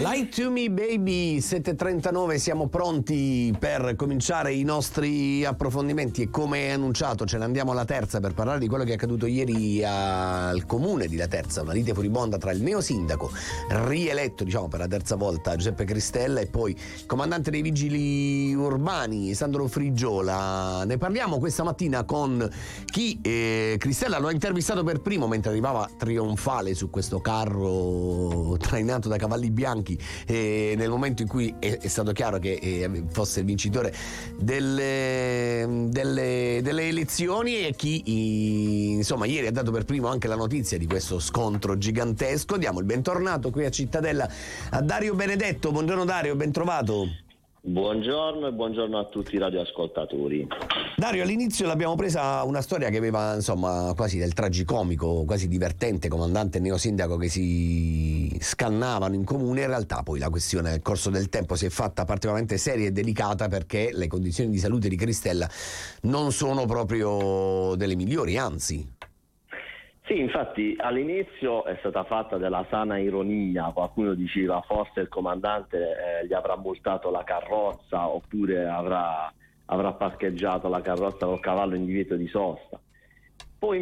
Lie to me baby, 7:39, siamo pronti per cominciare i nostri approfondimenti e come annunciato ce ne andiamo alla Terza per parlare di quello che è accaduto ieri al comune di Laterza, una lite furibonda tra il neosindaco rieletto per la terza volta Giuseppe Cristella e poi il comandante dei vigili urbani Sandro Frigiola. Ne parliamo questa mattina con chi Cristella lo ha intervistato per primo mentre arrivava trionfale su questo carro trainato da cavalli bianchi nel momento in cui è stato chiaro che fosse il vincitore delle elezioni, e chi ieri ha dato per primo anche la notizia di questo scontro gigantesco. Diamo il bentornato qui a Cittadella a Dario Benedetto. Buongiorno Dario, ben trovato. Buongiorno e buongiorno a tutti i radioascoltatori. Dario, all'inizio l'abbiamo presa una storia che aveva quasi del tragicomico, quasi divertente, comandante e neosindaco che si scannavano in comune. In realtà poi la questione nel corso del tempo si è fatta particolarmente seria e delicata, perché le condizioni di salute di Cristella non sono proprio delle migliori, anzi. Sì, infatti all'inizio è stata fatta della sana ironia, qualcuno diceva forse il comandante gli avrà multato la carrozza oppure avrà parcheggiato la carrozza col cavallo in divieto di sosta. Poi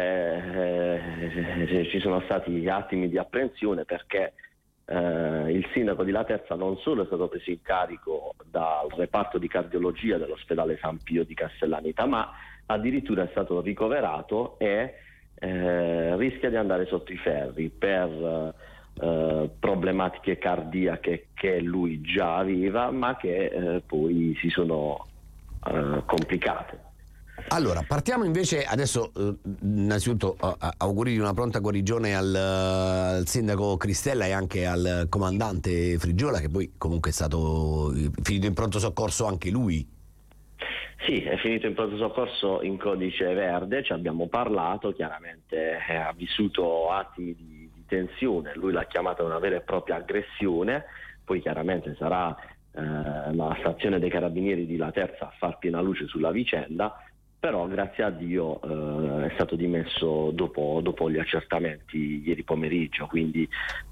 invece ci sono stati attimi di apprensione, perché il sindaco di Laterza non solo è stato preso in carico dal reparto di cardiologia dell'ospedale San Pio di Castellaneta, ma addirittura è stato ricoverato e rischia di andare sotto i ferri per problematiche cardiache che lui già aveva, ma che poi si sono complicate. Allora, partiamo invece adesso, innanzitutto auguri di una pronta guarigione al sindaco Cristella e anche al comandante Frigiola, che poi comunque è stato finito in pronto soccorso anche lui. Sì, è finito in pronto soccorso in codice verde, ci abbiamo parlato, chiaramente ha vissuto attimi di tensione, lui l'ha chiamata una vera e propria aggressione, poi chiaramente sarà la stazione dei carabinieri di Laterza a far piena luce sulla vicenda, però grazie a Dio è stato dimesso dopo gli accertamenti ieri pomeriggio, quindi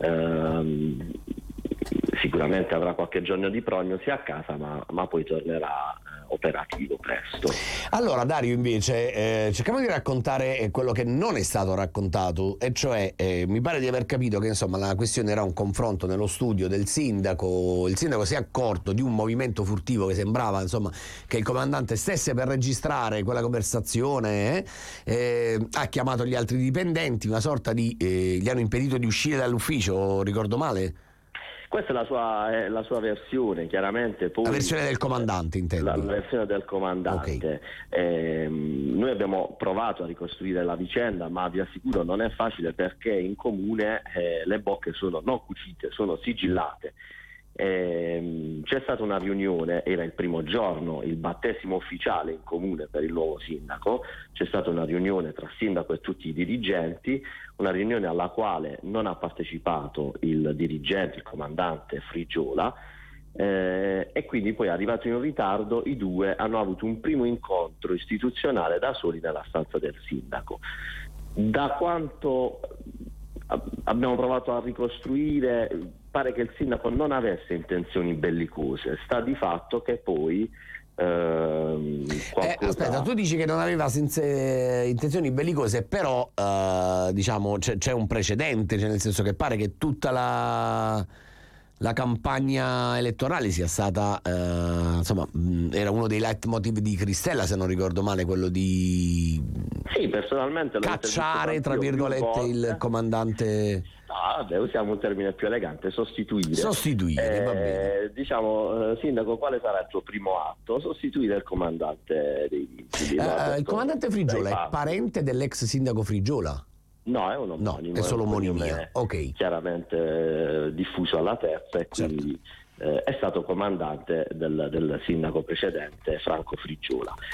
sicuramente avrà qualche giorno di prognosi a casa, ma poi tornerà operativo presto. Allora Dario, invece cerchiamo di raccontare quello che non è stato raccontato, e cioè mi pare di aver capito che la questione era un confronto nello studio del sindaco. Il sindaco si è accorto di un movimento furtivo che sembrava che il comandante stesse per registrare quella conversazione, ha chiamato gli altri dipendenti, una sorta di gli hanno impedito di uscire dall'ufficio, ricordo male? Questa è la sua versione, chiaramente. Poi, la versione del comandante, intendo. La versione del comandante. Okay. Noi abbiamo provato a ricostruire la vicenda, ma vi assicuro non è facile, perché in comune le bocche sono non cucite, sono sigillate. C'è stata una riunione, era il primo giorno, il battesimo ufficiale in comune per il nuovo sindaco. C'è stata una riunione tra sindaco e tutti i dirigenti, una riunione alla quale non ha partecipato il dirigente, il comandante Frigiola, e quindi poi, arrivato in ritardo, i due hanno avuto un primo incontro istituzionale da soli nella stanza del sindaco. Da quanto abbiamo provato a ricostruire, pare che il sindaco non avesse intenzioni bellicose, sta di fatto che poi aspetta, tu dici che non aveva intenzioni bellicose, però c'è un precedente, nel senso che pare che tutta la campagna elettorale sia stata era uno dei leitmotiv di Cristella, se non ricordo male, quello di personalmente cacciare tra virgolette il comandante. Usiamo un termine più elegante: sostituire, va bene. Sindaco, quale sarà il tuo primo atto? Sostituire il comandante dei vigili. Il comandante Frigiola è parente dell'ex sindaco Frigiola? No, è un omonimo. No, è solo omonimia. Ok. Chiaramente diffuso alla Terza, e quindi è stato comandante del sindaco precedente, Franco Frigiola.